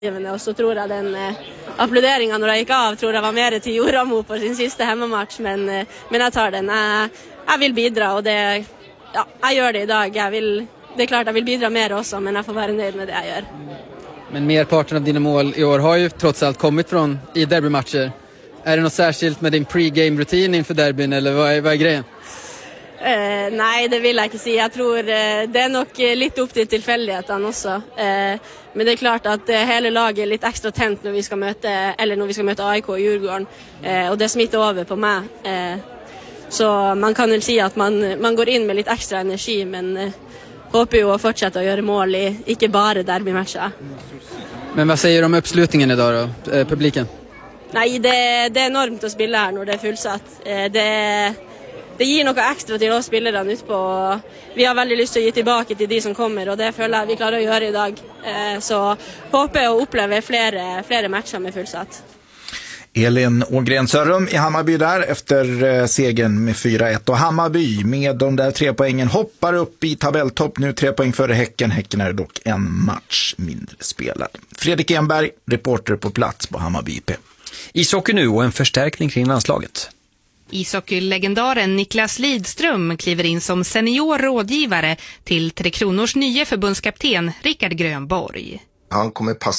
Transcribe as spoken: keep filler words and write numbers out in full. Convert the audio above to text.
Och så tror jag den eh, applåderingen när jag gick av tror jag var mer till Joramo på sin sista hemmamatch, men, eh, men jag tar den. Jag, jag vill bidra och det, ja, jag gör det idag. Jag vill, det är klart jag vill bidra mer också, men jag får vara nöjd med det jag gör. Men merparten av dina mål i år har ju trots allt kommit från i derbymatcher. Är det något särskilt med din pre-game-rutin inför derbyn eller vad är, vad är grejen? Eh, nej, det vill jag inte säga. Jag tror eh, det är nog eh, lite upp till tillfälligheten också. Eh, men det är klart att eh, hela laget är lite extra tänt när vi ska möta eller när vi ska möta A I K i Djurgården. Eh, och det smittar över på mig. Eh, så man kan väl säga att man, man går in med lite extra energi, men eh, hoppas ju att fortsätta att göra mål i inte bara derbymatcher. Men vad säger du om uppslutningen idag då, eh, publiken? Nej, det, det är enormt att spela här när det är fullsatt. Eh, det Det ger något extra till oss spelare ut på. Vi har väldigt lust att ge tillbaka till de som kommer, och det följer vi klarar att göra idag. Så hoppas jag uppleva flera, flera matcher med fullsatt. Elin Ågren Sörrum i Hammarby där efter segern med fyra ett. Och Hammarby med de där tre poängen hoppar upp i tabelltopp. Nu tre poäng före Häcken. Häcken är dock en match mindre spelad. Fredrik Enberg, reporter på plats på Hammarby I P. Ishockey nu och en förstärkning kring landslaget. Ishockeylegendaren Niklas Lidström kliver in som senior rådgivare till Tre Kronors nya förbundskapten Rickard Grönborg. Han kommer passa